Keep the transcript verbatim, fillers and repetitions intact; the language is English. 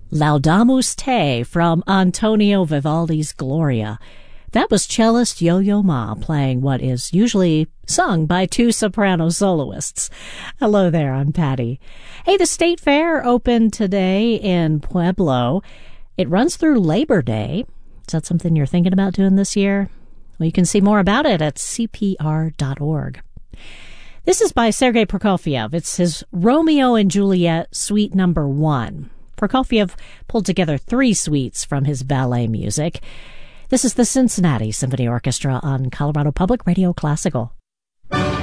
Laudamus Te from Antonio Vivaldi's Gloria. That was cellist Yo-Yo Ma playing what is usually sung by two soprano soloists. Hello there, I'm Patty. Hey, the State Fair opened today in Pueblo. It runs through Labor Day. Is that something you're thinking about doing this year? Well, you can see more about it at c p r dot org. This is by Sergei Prokofiev. It's his Romeo and Juliet Suite Number One. Prokofiev pulled together three suites from his ballet music. This is the Cincinnati Symphony Orchestra on Colorado Public Radio Classical.